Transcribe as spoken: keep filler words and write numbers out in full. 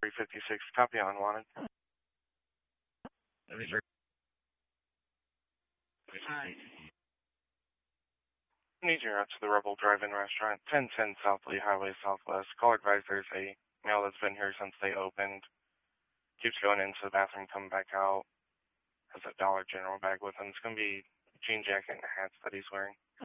three fifty-six, copy on wanted. Hi. Need you out to the Rebel Drive-In Restaurant, ten ten South Lee Highway Southwest. Call advised there's a male that's been here since they opened. Keeps going into the bathroom, coming back out. Has a Dollar General bag with him. It's going to be jean jacket and hats that he's wearing.